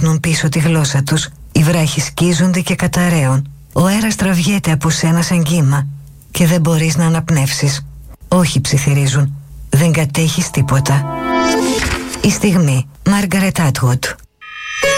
σηκώνουν πίσω τη γλώσσα τους. Οι βράχοι σκίζονται και καταραίουν. Ο αέρας τραβιέται από σένα σαν κύμα και δεν μπορείς να αναπνεύσεις. Όχι, ψιθυρίζουν, δεν κατέχεις τίποτα. Η στιγμή, Μάργαρετ Άτγουτ.